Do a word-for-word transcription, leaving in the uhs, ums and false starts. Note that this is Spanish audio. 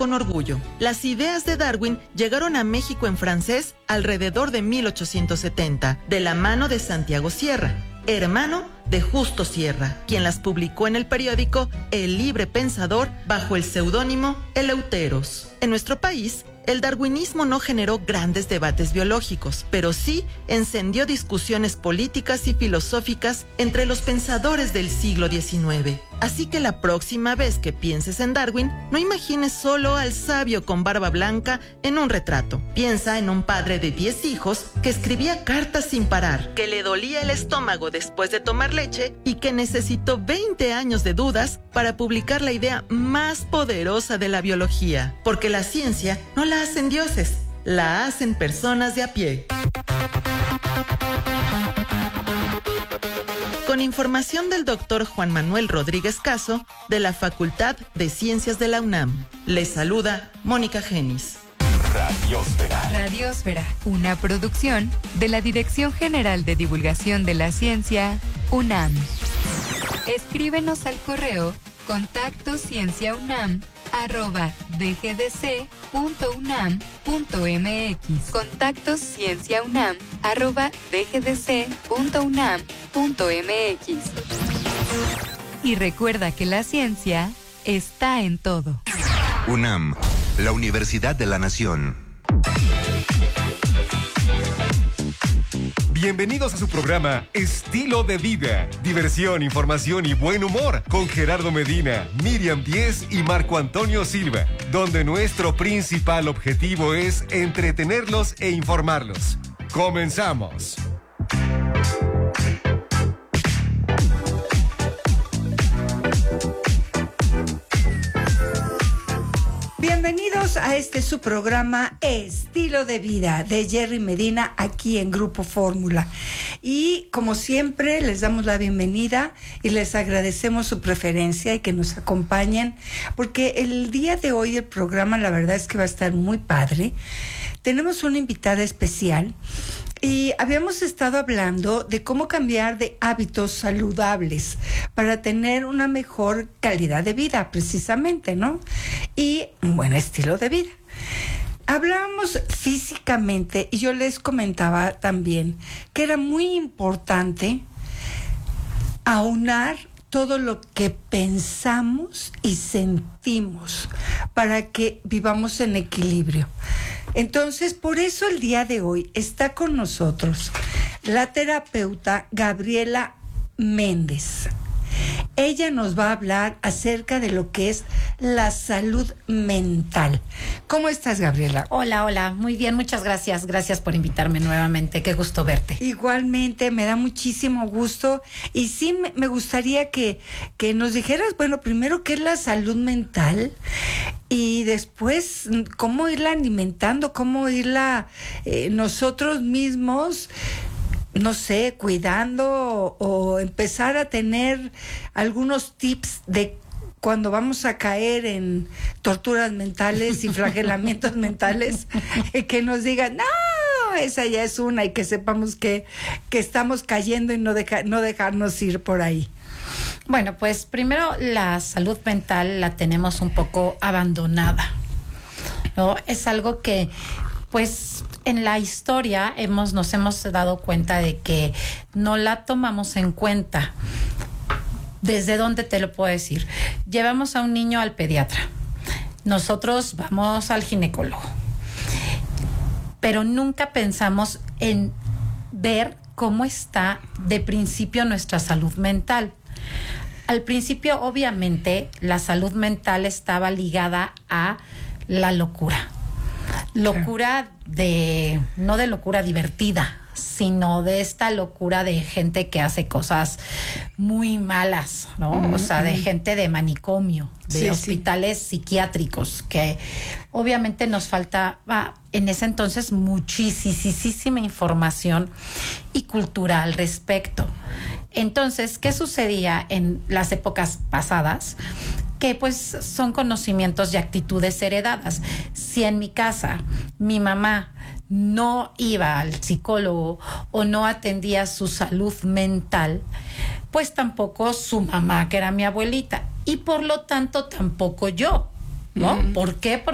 con orgullo. Las ideas de Darwin llegaron a México en francés alrededor de mil ochocientos setenta, de la mano de Santiago Sierra, hermano de Justo Sierra, quien las publicó en el periódico El Libre Pensador bajo el seudónimo Eleuteros. En nuestro país, el darwinismo no generó grandes debates biológicos, pero sí encendió discusiones políticas y filosóficas entre los pensadores del siglo diecinueve. Así que la próxima vez que pienses en Darwin, no imagines solo al sabio con barba blanca en un retrato. Piensa en un padre de diez hijos que escribía cartas sin parar, que le dolía el estómago después de tomar leche y que necesitó veinte años de dudas para publicar la idea más poderosa de la biología. Porque la ciencia no la hacen dioses, la hacen personas de a pie. Con información del doctor Juan Manuel Rodríguez Caso, de la Facultad de Ciencias de la UNAM. Les saluda Mónica Genis. Radiosfera. Radiosfera, una producción de la Dirección General de Divulgación de la Ciencia, UNAM. Escríbenos al correo contacto cienciaunam arroba dgdc punto unam punto mx. Contacto cienciaunam arroba dgdc punto unam punto mx. Y recuerda que la ciencia está en todo. UNAM, la Universidad de la Nación. Bienvenidos a su programa Estilo de Vida. Diversión, información y buen humor con Gerardo Medina, Miriam Díez y Marco Antonio Silva, donde nuestro principal objetivo es entretenerlos e informarlos. ¡Comenzamos! Bienvenidos a este su programa Estilo de Vida de Jerry Medina aquí en Grupo Fórmula. Y como siempre les damos la bienvenida y les agradecemos su preferencia y que nos acompañen, porque el día de hoy el programa la verdad es que va a estar muy padre. Tenemos una invitada especial y habíamos estado hablando de cómo cambiar de hábitos saludables para tener una mejor calidad de vida, precisamente, ¿no? Y un buen estilo de vida. Hablábamos físicamente y yo les comentaba también que era muy importante aunar todo lo que pensamos y sentimos para que vivamos en equilibrio. Entonces, por eso el día de hoy está con nosotros la terapeuta Gabriela Méndez. Ella nos va a hablar acerca de lo que es la salud mental. ¿Cómo estás, Gabriela? Hola, hola, muy bien, muchas gracias. Gracias por invitarme nuevamente, qué gusto verte. Igualmente, me da muchísimo gusto. Y sí, me gustaría que, que nos dijeras, bueno, primero, ¿qué es la salud mental? Y después, ¿cómo irla alimentando? ¿Cómo irla eh, nosotros mismos... no sé, cuidando o, o empezar a tener algunos tips de cuando vamos a caer en torturas mentales y flagelamientos mentales, eh, que nos digan, no, esa ya es una, y que sepamos que, que estamos cayendo y no, deja, no dejarnos ir por ahí. Bueno, pues primero la salud mental la tenemos un poco abandonada, ¿no? Es algo que, pues, en la historia hemos, nos hemos dado cuenta de que no la tomamos en cuenta. ¿Desde dónde te lo puedo decir? Llevamos a un niño al pediatra. Nosotros vamos al ginecólogo. Pero nunca pensamos en ver cómo está de principio nuestra salud mental. Al principio, obviamente, la salud mental estaba ligada a la locura. Locura de, no de locura divertida, sino de esta locura de gente que hace cosas muy malas, ¿no? Mm-hmm. O sea, de gente de manicomio, de sí, hospitales sí. psiquiátricos, que obviamente nos faltaba en ese entonces muchísima información y cultura al respecto. Entonces, ¿qué sucedía en las épocas pasadas? Que pues son conocimientos y actitudes heredadas. Si en mi casa mi mamá no iba al psicólogo o no atendía su salud mental, pues tampoco su mamá, que era mi abuelita, y por lo tanto tampoco yo, ¿no? Mm. ¿Por qué? Porque